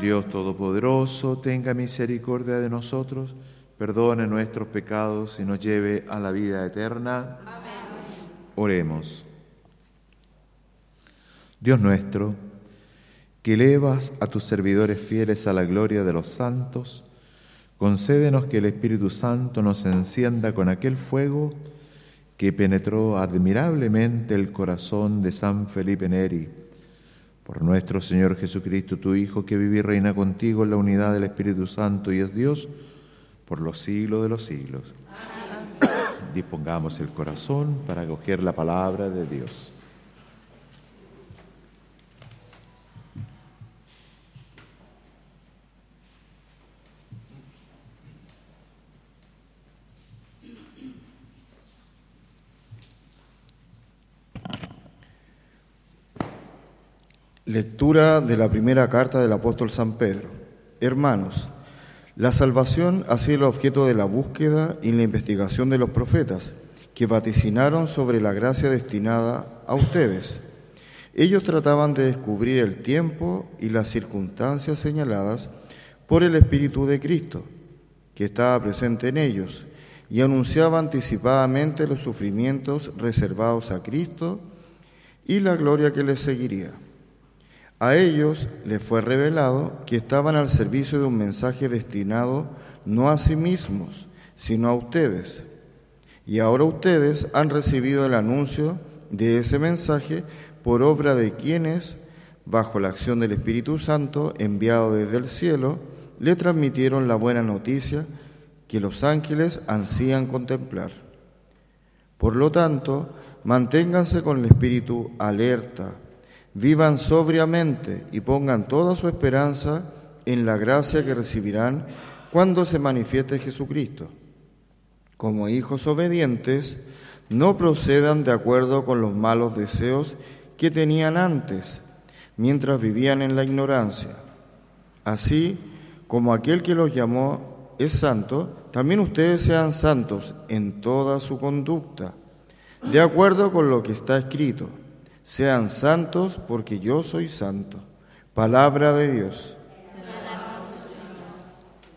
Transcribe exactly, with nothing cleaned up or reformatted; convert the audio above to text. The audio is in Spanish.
Dios Todopoderoso, tenga misericordia de nosotros, perdone nuestros pecados y nos lleve a la vida eterna. Amén. Oremos. Dios nuestro, que elevas a tus servidores fieles a la gloria de los santos, concédenos que el Espíritu Santo nos encienda con aquel fuego que penetró admirablemente el corazón de San Felipe Neri. Por nuestro Señor Jesucristo, tu Hijo, que vive y reina contigo en la unidad del Espíritu Santo y es Dios, por los siglos de los siglos. Amén. Dispongamos el corazón para acoger la palabra de Dios. Lectura de la primera carta del apóstol San Pedro. Hermanos, la salvación ha sido el objeto de la búsqueda y la investigación de los profetas, que vaticinaron sobre la gracia destinada a ustedes. Ellos trataban de descubrir el tiempo y las circunstancias señaladas por el Espíritu de Cristo, que estaba presente en ellos, y anunciaba anticipadamente los sufrimientos reservados a Cristo y la gloria que les seguiría. A ellos les fue revelado que estaban al servicio de un mensaje destinado no a sí mismos, sino a ustedes. Y ahora ustedes han recibido el anuncio de ese mensaje por obra de quienes, bajo la acción del Espíritu Santo, enviado desde el cielo, le transmitieron la buena noticia que los ángeles ansían contemplar. Por lo tanto, manténganse con el espíritu alerta, vivan sobriamente y pongan toda su esperanza en la gracia que recibirán cuando se manifieste Jesucristo. Como hijos obedientes, no procedan de acuerdo con los malos deseos que tenían antes, mientras vivían en la ignorancia. Así como aquel que los llamó es santo, también ustedes sean santos en toda su conducta, de acuerdo con lo que está escrito. Sean santos porque yo soy santo. Palabra de Dios.